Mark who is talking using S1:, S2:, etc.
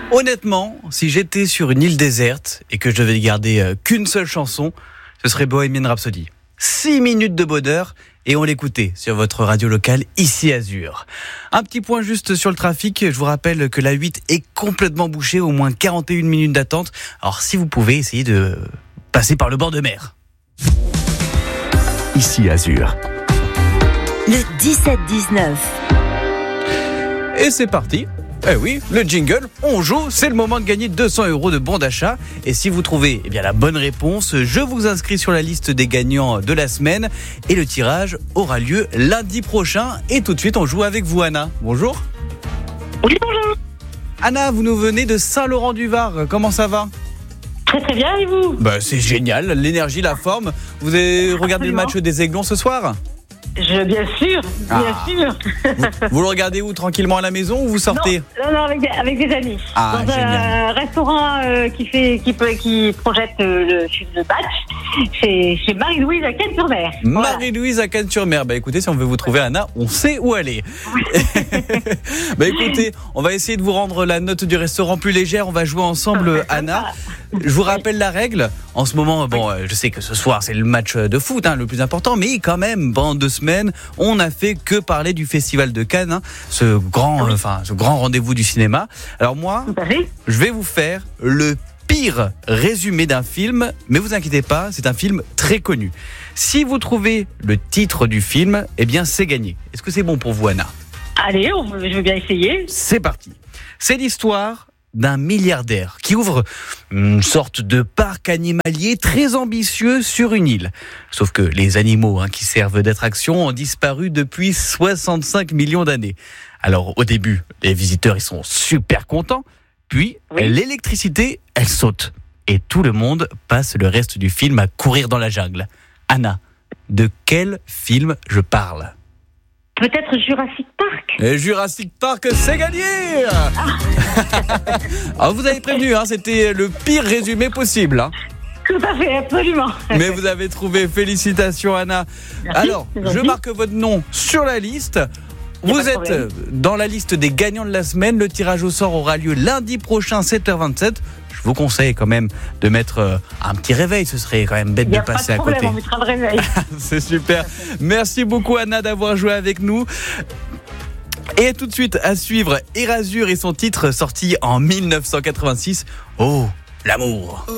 S1: Honnêtement, si j'étais sur une île déserte et que je devais garder qu'une seule chanson, ce serait Bohemian Rhapsody. 6 minutes de bonheur et on l'écoutait sur votre radio locale ici Azur. Un petit point juste sur le trafic, je vous rappelle que la 8 est complètement bouchée, au moins 41 minutes d'attente. Alors si vous pouvez, essayez de passer par le bord de mer.
S2: Ici Azur.
S3: Le 17-19.
S1: Et c'est parti. Eh oui, le jingle, on joue, c'est le moment de gagner 200 € de bons d'achat. Et si vous trouvez la bonne réponse, je vous inscris sur la liste des gagnants de la semaine. Et le tirage aura lieu lundi prochain. Et tout de suite, on joue avec vous, Anna. Bonjour.
S4: Oui, bonjour.
S1: Anna, vous nous venez de Saint-Laurent-du-Var. Comment ça va ?
S4: Très très bien, et vous ?
S1: C'est génial, l'énergie, la forme. Vous avez regardé le match des Aiglons ce soir ?
S4: Bien sûr.
S1: Vous le regardez où, tranquillement à la maison, ou vous sortez ?
S4: Non, avec des amis.
S1: Ah,
S4: dans
S1: génial.
S4: un restaurant qui projette le match. C'est chez Marie-Louise à Cannes-sur-Mer.
S1: Marie-Louise à Cannes-sur-Mer. Écoutez, si on veut vous trouver, Anna, on sait où aller. Écoutez, on va essayer de vous rendre la note du restaurant plus légère. On va jouer ensemble, Anna. Je vous rappelle la règle. En ce moment, je sais que ce soir, c'est le match de foot, le plus important. Mais quand même, pendant 2 semaines, on n'a fait que parler du Festival de Cannes, ce grand rendez-vous du cinéma. Alors moi, je vais vous faire le pire résumé d'un film, mais vous inquiétez pas, c'est un film très connu. Si vous trouvez le titre du film, c'est gagné. Est-ce que c'est bon pour vous, Anna ?
S4: Allez, je veux bien essayer.
S1: C'est parti. C'est l'histoire d'un milliardaire qui ouvre une sorte de parc animalier très ambitieux sur une île. Sauf que les animaux qui servent d'attraction ont disparu depuis 65 millions d'années. Alors au début, les visiteurs ils sont super contents, puis l'électricité, elle saute. Et tout le monde passe le reste du film à courir dans la jungle. Anna, de quel film je parle ?
S4: Peut-être Jurassic Park.
S1: Et Jurassic Park, c'est gagné. Alors vous avez prévenu, c'était le pire résumé possible.
S4: Tout à fait, absolument.
S1: Mais vous avez trouvé, félicitations Anna.
S4: Merci,
S1: alors, je marque votre nom sur la liste. Vous êtes dans la liste des gagnants de la semaine. Le tirage au sort aura lieu lundi prochain, 7h27. Je vous conseille quand même de mettre un petit réveil. Ce serait quand même bête de passer à côté.
S4: On mettra le réveil.
S1: C'est super. Merci beaucoup Anna d'avoir joué avec nous. Et tout de suite à suivre Erasure et son titre sorti en 1986. Oh, l'amour.